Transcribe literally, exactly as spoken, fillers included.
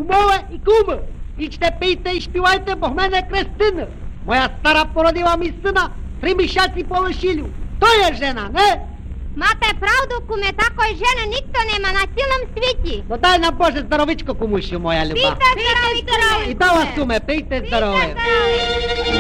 кумове і куми. Ічте, пийте і співайте, бо в мене крестина. Моя стара породила мій сина, три місяці по весіллю. То є жена, не? Мате правду, куме, такої жени ніхто нема на цілому світі. Ну дай нам, Боже, здоровичко комусь, моя люба. Пійте здорові, І до вас, куме, пийте здорове. здорові.